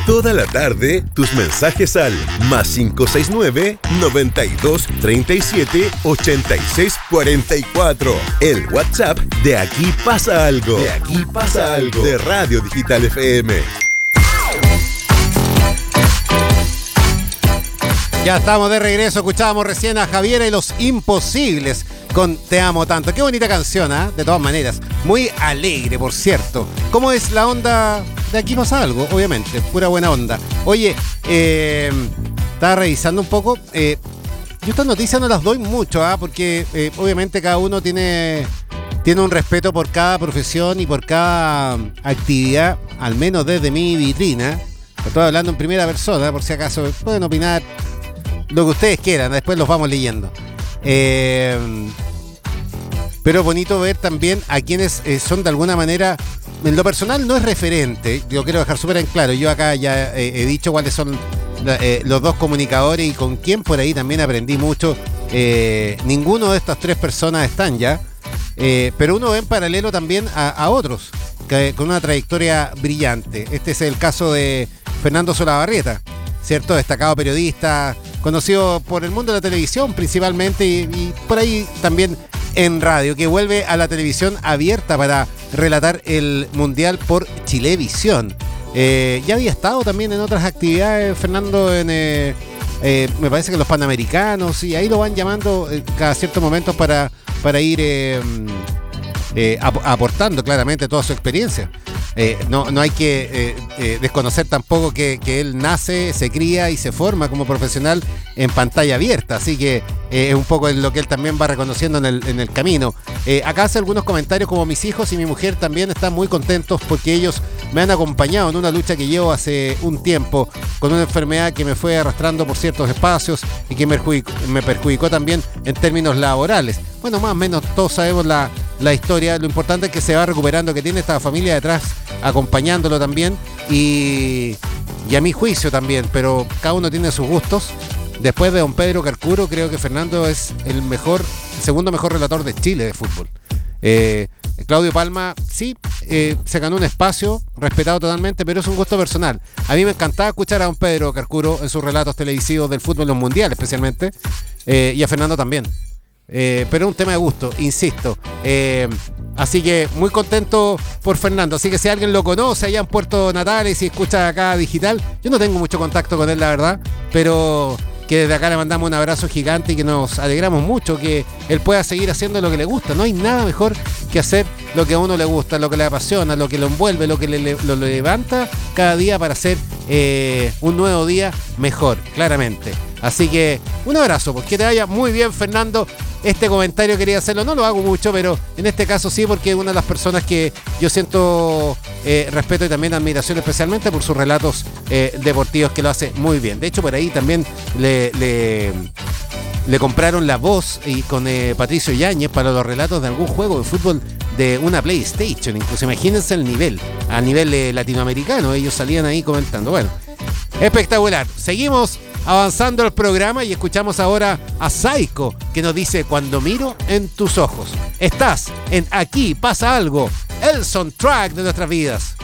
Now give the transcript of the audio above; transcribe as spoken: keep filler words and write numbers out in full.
Toda la tarde, tus mensajes al más cinco seis nueve, noventa y dos, treinta y siete, ochenta y seis, cuarenta y cuatro. El WhatsApp de Aquí pasa algo. De Aquí pasa algo. De Radio Digital F M. Ya estamos de regreso, escuchábamos recién a Javiera y Los Imposibles con Te Amo Tanto. Qué bonita canción, ¿eh? De todas maneras. Muy alegre, por cierto. ¿Cómo es la onda? De Aquí pasa algo, obviamente. Pura buena onda. Oye, eh, estaba revisando un poco. Eh, yo estas noticias no las doy mucho, ¿ah? ¿eh? Porque eh, obviamente cada uno tiene, tiene un respeto por cada profesión y por cada actividad, al menos desde mi vitrina. Estoy hablando en primera persona, por si acaso pueden opinar lo que ustedes quieran, después los vamos leyendo. Eh, pero bonito ver también a quienes eh, son de alguna manera, en lo personal no es referente, yo quiero dejar súper en claro, yo acá ya eh, he dicho cuáles son eh, los dos comunicadores y con quién por ahí también aprendí mucho. Eh, ninguno de estas tres personas están ya, eh, pero uno ve en paralelo también a, a otros que, con una trayectoria brillante. Este es el caso de Fernando Solabarrieta, ¿cierto? Destacado periodista, conocido por el mundo de la televisión principalmente y, y por ahí también en radio, que vuelve a la televisión abierta para relatar el Mundial por Chilevisión. Eh, ya había estado también en otras actividades, Fernando, en eh, eh, me parece que los Panamericanos, y ahí lo van llamando eh, cada ciertos momentos para, para ir eh, eh, ap- aportando claramente toda su experiencia. Eh, no, no hay que eh, eh, desconocer tampoco que, que él nace, se cría y se forma como profesional en pantalla abierta, así que eh, es un poco lo que él también va reconociendo en el, en el camino. Eh, acá hace algunos comentarios como: mis hijos y mi mujer también están muy contentos porque ellos me han acompañado en una lucha que llevo hace un tiempo con una enfermedad que me fue arrastrando por ciertos espacios y que me perjudicó, me perjudicó también en términos laborales. Bueno, más o menos todos sabemos la, la historia. Lo importante es que se va recuperando, que tiene esta familia detrás acompañándolo también y, y a mi juicio también, pero cada uno tiene sus gustos. Después de don Pedro Carcuro, creo que Fernando es el mejor, el segundo mejor relator de Chile de fútbol. Eh, Claudio Palma, sí, eh, se ganó un espacio, respetado totalmente, pero es un gusto personal. A mí me encantaba escuchar a don Pedro Carcuro en sus relatos televisivos del fútbol, los mundiales especialmente, eh, y a Fernando también. Eh, pero es un tema de gusto, insisto. Eh, así que muy contento por Fernando. Así que si alguien lo conoce allá en Puerto Natales y escucha acá digital, yo no tengo mucho contacto con él, la verdad, pero que desde acá le mandamos un abrazo gigante y que nos alegramos mucho que él pueda seguir haciendo lo que le gusta. No hay nada mejor que hacer lo que a uno le gusta, lo que le apasiona, lo que lo envuelve, lo que le, le, lo levanta cada día para hacer eh, un nuevo día mejor, claramente. Así que un abrazo, pues que te vaya muy bien, Fernando. Este comentario quería hacerlo, no lo hago mucho, pero en este caso sí, porque es una de las personas que yo siento eh, respeto y también admiración, especialmente por sus relatos eh, deportivos, que lo hace muy bien. De hecho, por ahí también le, le, le compraron la voz y con eh, Patricio Yáñez para los relatos de algún juego de fútbol de una PlayStation. Incluso imagínense el nivel, a nivel eh, latinoamericano, ellos salían ahí comentando. Bueno, espectacular. Seguimos avanzando el programa y escuchamos ahora a Saiko, que nos dice: cuando miro en tus ojos. Estás en Aquí pasa algo, el soundtrack de nuestras vidas.